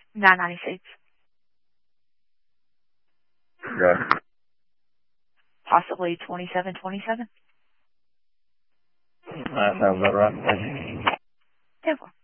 996. Okay. Possibly 2727. That sounds about right. Thank you. Yeah, well.